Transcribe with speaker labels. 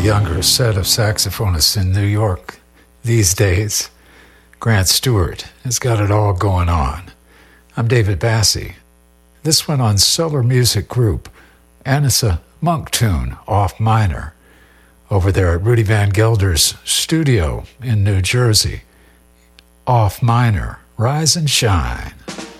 Speaker 1: younger set of saxophonists in New York these days. Grant Stewart has got it all going on. I'm David Bassi. This one on Solar Music Group, and it's a monk tune, off minor, over there at Rudy Van Gelder's studio in New Jersey. Off minor, Rise and Shine.